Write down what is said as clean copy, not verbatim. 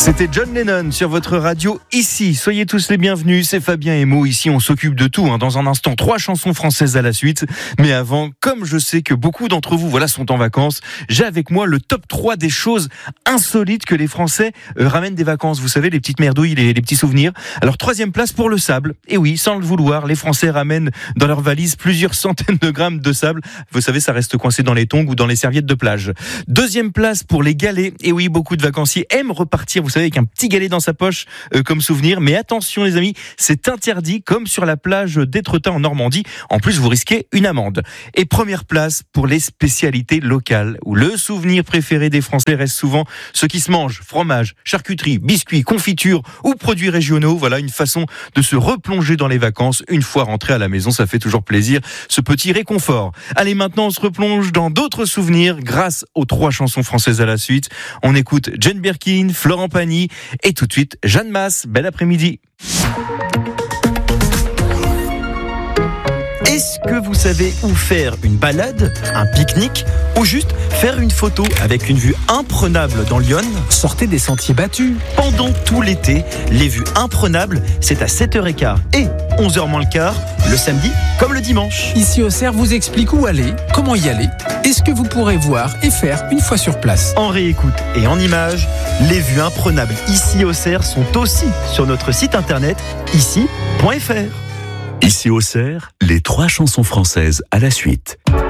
C'était John Lennon sur votre radio ici. Soyez tous les bienvenus, c'est Fabien et Mo. Ici, on s'occupe de tout. Dans un instant, 3 chansons françaises à la suite. Mais avant, comme je sais que beaucoup d'entre vous sont en vacances, j'ai avec moi le top 3 des choses insolites que les Français ramènent des vacances. Vous savez, les petites merdouilles, les petits souvenirs. Alors, 3e place pour le sable. Et oui, sans le vouloir, les Français ramènent dans leur valise plusieurs centaines de grammes de sable. Vous savez, ça reste coincé dans les tongs ou dans les serviettes de plage. 2e place pour les galets. Et oui, beaucoup de vacanciers aiment repartir, vous savez, avec un petit galet dans sa poche comme souvenir. Mais attention les amis, c'est interdit comme sur la plage d'Étretat en Normandie. En plus, vous risquez une amende. Et 1re place pour les spécialités locales, où le souvenir préféré des Français reste souvent ce qui se mange: fromage, charcuterie, biscuits, confitures ou produits régionaux. Voilà une façon de se replonger dans les vacances. Une fois rentré à la maison, ça fait toujours plaisir, ce petit réconfort. Allez, maintenant on se replonge dans d'autres souvenirs grâce aux 3 chansons françaises à la suite. On écoute Jane Birkin, Florent Pagny et tout de suite Jeanne Masse. Bel après-midi. Est-ce que vous savez où faire une balade, un pique-nique ou juste faire une photo avec une vue imprenable dans l'Yonne? Sortez des sentiers battus. Pendant tout l'été, les vues imprenables, c'est à 7h15 et 11h moins le quart, le samedi comme le dimanche. Ici Auxerre vous explique où aller, comment y aller et ce que vous pourrez voir et faire une fois sur place. En réécoute et en images, les vues imprenables ici Auxerre sont aussi sur notre site internet ici.fr. Ici Auxerre, les 3 chansons françaises à la suite.